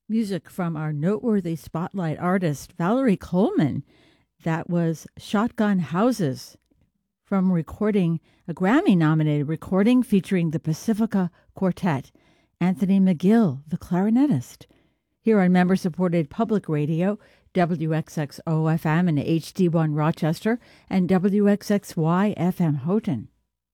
Music from our noteworthy spotlight artist, Valerie Coleman. That was Shotgun Houses from recording, a Grammy nominated recording featuring the Pacifica Quartet, Anthony McGill, the clarinetist. Here on member supported public radio, WXXO FM and HD1 Rochester, and WXXY FM Houghton.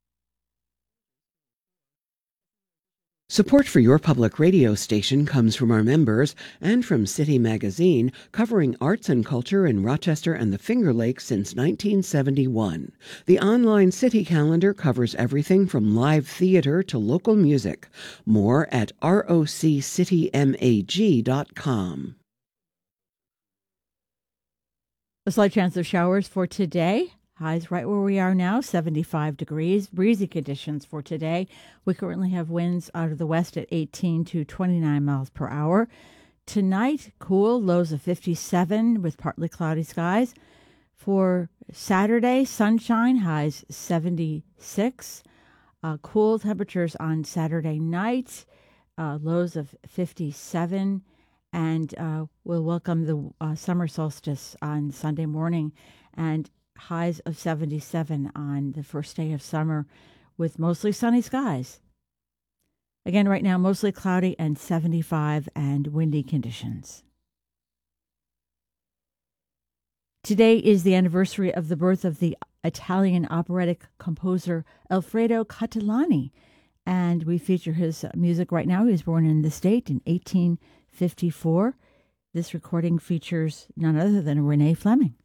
Support for your public radio station comes from our members and from City Magazine, covering arts and culture in Rochester and the Finger Lakes since 1971. The online City calendar covers everything from live theater to local music. More at roccitymag.com. A slight chance of showers for today. Highs right where we are now, 75 degrees. Breezy conditions for today. We currently have winds out of the west at 18 to 29 miles per hour. Tonight, cool, lows of 57 with partly cloudy skies. For Saturday, sunshine, highs 76. Cool temperatures on Saturday night, lows of 57. And we'll welcome the summer solstice on Sunday morning. And highs of 77 on the first day of summer with mostly sunny skies. Again, right now, mostly cloudy and 75 and windy conditions. Today is the anniversary of the birth of the Italian operatic composer Alfredo Catalani, and we feature his music right now. He was born in the state in 1854. This recording features none other than Renee Fleming.